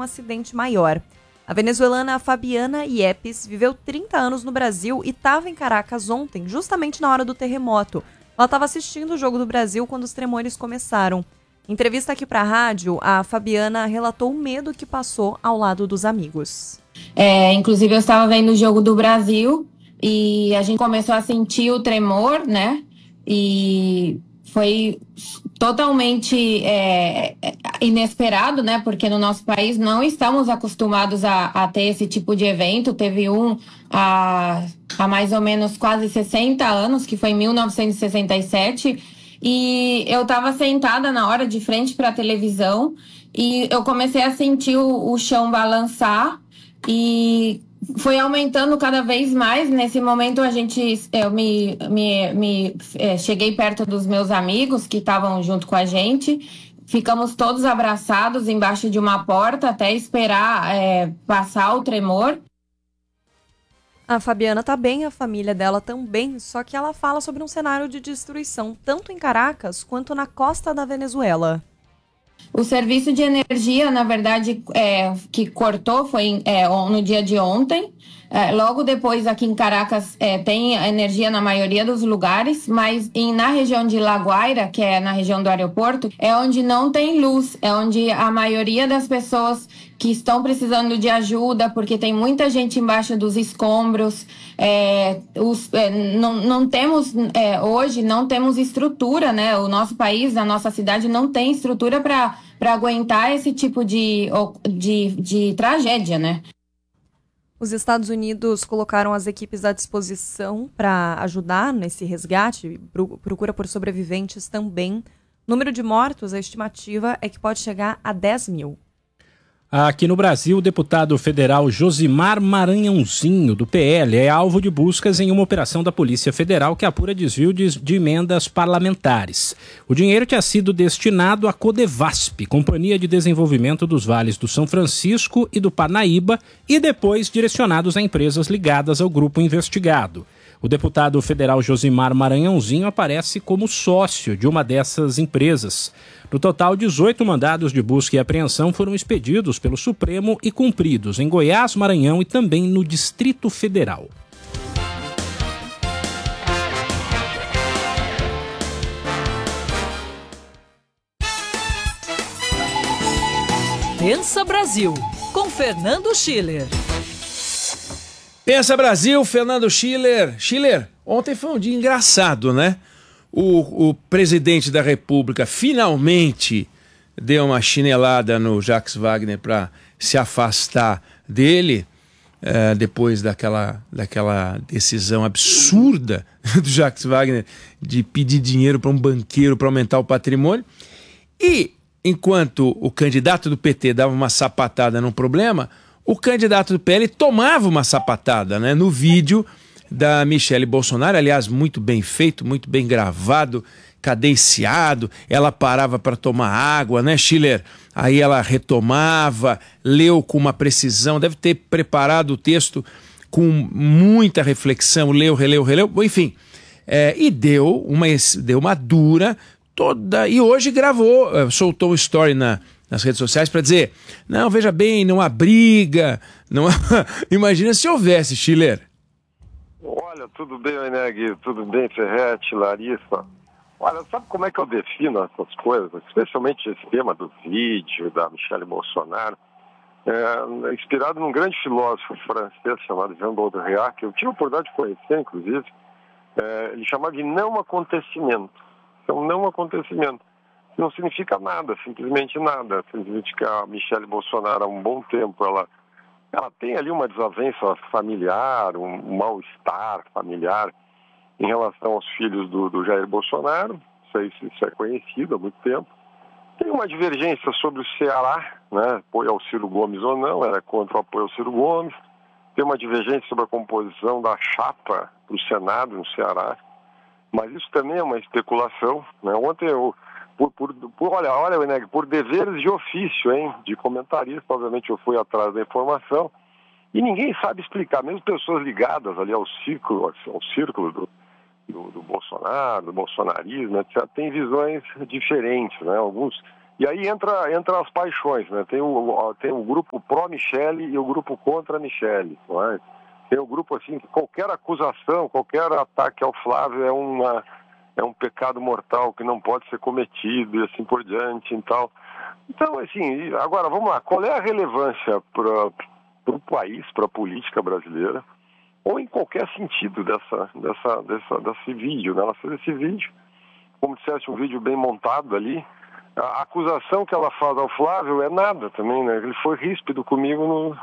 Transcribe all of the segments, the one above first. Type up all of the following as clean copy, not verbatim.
um acidente maior. A venezuelana Fabiana Yepes viveu 30 anos no Brasil e estava em Caracas ontem, justamente na hora do terremoto. Ela estava assistindo o Jogo do Brasil quando os tremores começaram. Em entrevista aqui para a rádio, a Fabiana relatou o medo que passou ao lado dos amigos. Inclusive, eu estava vendo o Jogo do Brasil e a gente começou a sentir o tremor, né? E foi totalmente inesperado, né? Porque no nosso país não estamos acostumados a ter esse tipo de evento. Teve há mais ou menos quase 60 anos, que foi em 1967. E eu estava sentada na hora de frente para a televisão e eu comecei a sentir o chão balançar e foi aumentando cada vez mais. Nesse momento eu cheguei perto dos meus amigos que estavam junto com a gente. Ficamos todos abraçados embaixo de uma porta até esperar passar o tremor. A Fabiana tá bem, a família dela também, só que ela fala sobre um cenário de destruição, tanto em Caracas quanto na costa da Venezuela. O serviço de energia, na verdade, que cortou foi no dia de ontem. Logo depois, aqui em Caracas, tem energia na maioria dos lugares, mas na região de La Guaira, que é na região do aeroporto, é onde não tem luz, é onde a maioria das pessoas que estão precisando de ajuda, porque tem muita gente embaixo dos escombros. Hoje não temos estrutura, né? O nosso país, a nossa cidade não tem estrutura para aguentar esse tipo de tragédia, né? Os Estados Unidos colocaram as equipes à disposição para ajudar nesse resgate, procura por sobreviventes também. O número de mortos, a estimativa é que pode chegar a 10 mil. Aqui no Brasil, o deputado federal Josimar Maranhãozinho, do PL, é alvo de buscas em uma operação da Polícia Federal que apura desvio de emendas parlamentares. O dinheiro tinha sido destinado à Codevasp, Companhia de Desenvolvimento dos Vales do São Francisco e do Parnaíba, e depois direcionados a empresas ligadas ao grupo investigado. O deputado federal Josimar Maranhãozinho aparece como sócio de uma dessas empresas. No total, 18 mandados de busca e apreensão foram expedidos pelo Supremo e cumpridos em Goiás, Maranhão e também no Distrito Federal. Pensa Brasil, com Fernando Schiller. Pensa Brasil, Fernando Schiller. Schiller, ontem foi um dia engraçado, né? O presidente da República finalmente deu uma chinelada no Jacques Wagner para se afastar dele, depois daquela decisão absurda do Jacques Wagner de pedir dinheiro para um banqueiro para aumentar o patrimônio. E enquanto o candidato do PT dava uma sapatada num problema, o candidato do PL tomava uma sapatada, né, no vídeo da Michelle Bolsonaro, aliás, muito bem feito, muito bem gravado, cadenciado. Ela parava para tomar água, né, Schiller? Aí ela retomava, leu com uma precisão, deve ter preparado o texto com muita reflexão, leu, releu, enfim. E deu uma dura toda, e hoje gravou, soltou um story nas redes sociais para dizer, não, veja bem, não há briga, não há... Imagina se houvesse, Schiller. Olha, tudo bem, Eneg, tudo bem, Ferretti, Larissa. Olha, sabe como é que eu defino essas coisas, especialmente esse tema do vídeo da Michelle Bolsonaro? Inspirado num grande filósofo francês chamado Jean Baudrillard, que eu tive a oportunidade de conhecer, inclusive. Ele chamava de não acontecimento. Então, não acontecimento. Não significa nada, simplesmente nada. Simplesmente que a Michelle Bolsonaro, há um bom tempo, ela tem ali uma desavença familiar, um mal-estar familiar em relação aos filhos do Jair Bolsonaro. Isso é conhecido há muito tempo. Tem uma divergência sobre o Ceará, né? Apoio ao Ciro Gomes ou não, ela é contra o apoio ao Ciro Gomes. Tem uma divergência sobre a composição da chapa para o Senado no Ceará. Mas isso também é uma especulação, né? Ontem eu... Olha, Eneg, por deveres de ofício, hein, de comentarista, obviamente eu fui atrás da informação e ninguém sabe explicar, mesmo pessoas ligadas ali ao círculo do Bolsonaro, do bolsonarismo, etc., tem visões diferentes, né? Alguns E aí entra as paixões, né? Tem o grupo pró-Michele e o grupo contra a Michele, não é? Tem o grupo assim que qualquer acusação, qualquer ataque ao Flávio é um pecado mortal que não pode ser cometido e assim por diante e tal. Então, assim, agora vamos lá, qual é a relevância para o país, para a política brasileira, ou em qualquer sentido desse vídeo, né? Ela fez esse vídeo, como dissesse, um vídeo bem montado ali. A acusação que ela faz ao Flávio é nada também, né? Ele foi ríspido comigo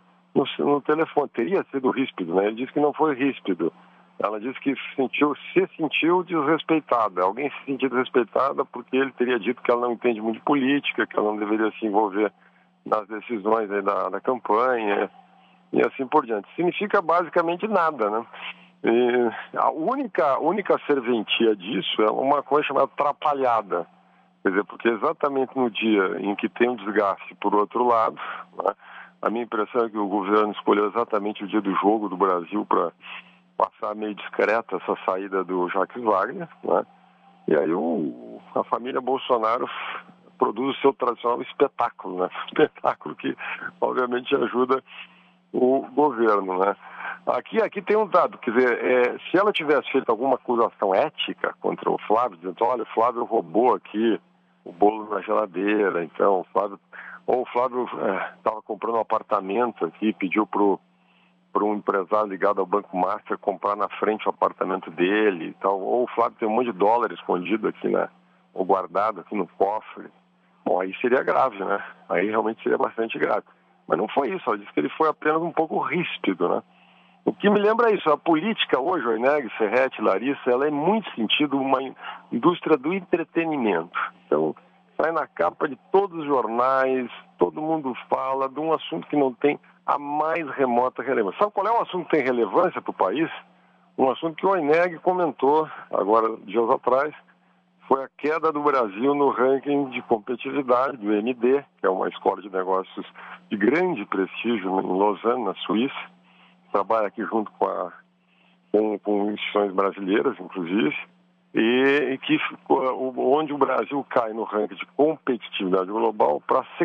no telefone. Teria sido ríspido, né? Ele disse que não foi ríspido. Ela disse que se sentiu desrespeitada. Alguém se sentiu desrespeitada porque ele teria dito que ela não entende muito de política, que ela não deveria se envolver nas decisões aí da campanha e assim por diante. Significa basicamente nada, né? E a única serventia disso é uma coisa chamada atrapalhada. Quer dizer, porque exatamente no dia em que tem um desgaste por outro lado, né, a minha impressão é que o governo escolheu exatamente o dia do jogo do Brasil para passar meio discreta essa saída do Jacques Wagner, né, e aí a família Bolsonaro produz o seu tradicional espetáculo, né, espetáculo que obviamente ajuda o governo, né. Aqui tem um dado, quer dizer, se ela tivesse feito alguma acusação ética contra o Flávio, dizendo, olha, o Flávio roubou aqui o bolo na geladeira, então o Flávio estava comprando um apartamento aqui, pediu para um empresário ligado ao Banco Master comprar na frente o apartamento dele e tal, ou o Flávio tem um monte de dólar escondido aqui, ou guardado aqui no cofre. Bom, aí seria grave, né? Aí realmente seria bastante grave. Mas não foi isso, ela disse que ele foi apenas um pouco ríspido, né? O que me lembra isso, a política hoje, Oineg, Ferretti, Larissa, ela é em muito sentido uma indústria do entretenimento. Então, sai na capa de todos os jornais, todo mundo fala de um assunto que não tem a mais remota relevância. Sabe qual é o assunto que tem relevância para o país? Um assunto que o Oineg comentou agora, dias atrás, foi a queda do Brasil no ranking de competitividade do MD, que é uma escola de negócios de grande prestígio em Lausanne, na Suíça. Trabalha aqui junto com instituições brasileiras, inclusive, e que onde o Brasil cai no ranking de competitividade global para a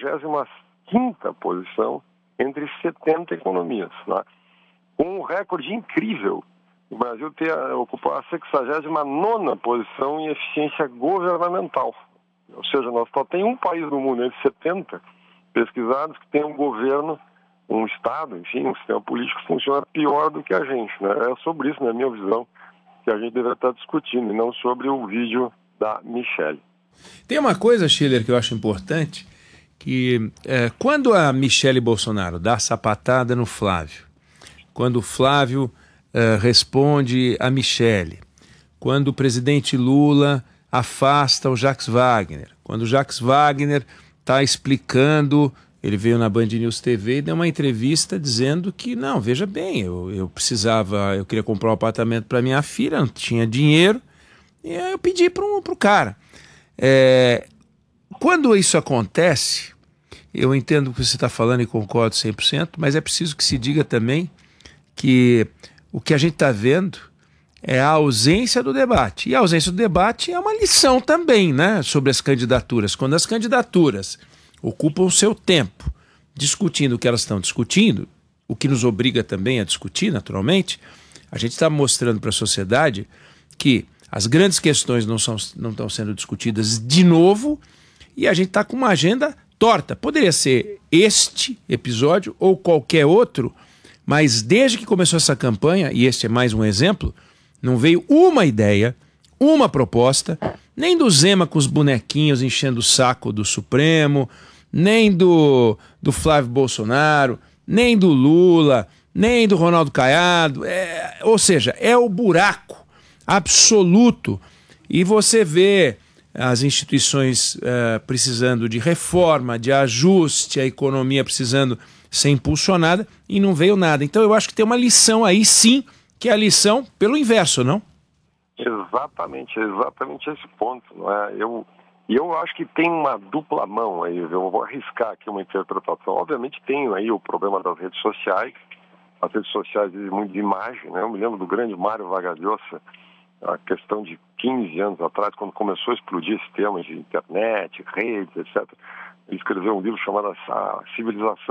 65ª posição entre 70 economias, né? Com um recorde incrível. O Brasil ocupar a 69ª posição em eficiência governamental. Ou seja, nós só tem um país no mundo entre 70 pesquisados que tem um governo, um Estado, enfim, um sistema político que funciona pior do que a gente, né? É sobre isso, na minha visão, que a gente deve estar discutindo, e não sobre o vídeo da Michele. Tem uma coisa, Schiller, que eu acho importante, que quando a Michele Bolsonaro dá sapatada no Flávio, quando o Flávio responde a Michele, quando o presidente Lula afasta o Jacques Wagner, quando o Jacques Wagner está explicando. Ele veio na Band News TV e deu uma entrevista dizendo que, não, veja bem, eu queria comprar um apartamento para minha filha, não tinha dinheiro, e aí eu pedi para o cara. Quando isso acontece, eu entendo o que você está falando e concordo 100%, mas é preciso que se diga também que o que a gente está vendo é a ausência do debate. E a ausência do debate é uma lição também, né, sobre as candidaturas. Quando as candidaturas ocupam o seu tempo discutindo o que elas estão discutindo, o que nos obriga também a discutir, naturalmente, a gente está mostrando para a sociedade que as grandes questões não estão sendo discutidas de novo e a gente está com uma agenda torta. Poderia ser este episódio ou qualquer outro, mas desde que começou essa campanha, e este é mais um exemplo, não veio uma ideia, uma proposta, nem do Zema com os bonequinhos enchendo o saco do Supremo, nem do Flávio Bolsonaro, nem do Lula, nem do Ronaldo Caiado. Ou seja, é o buraco absoluto. E você vê as instituições precisando de reforma, de ajuste, a economia precisando ser impulsionada e não veio nada. Então eu acho que tem uma lição aí sim, que é a lição pelo inverso, não? Exatamente esse ponto, não é? Eu acho que tem uma dupla mão aí, eu vou arriscar aqui uma interpretação. Obviamente tem aí o problema das redes sociais, as redes sociais dizem muito de imagem, né? Eu me lembro do grande Mário Vargas Llosa, a questão de 15 anos atrás, quando começou a explodir esse tema de internet, redes, etc. Ele escreveu um livro chamado A Civilização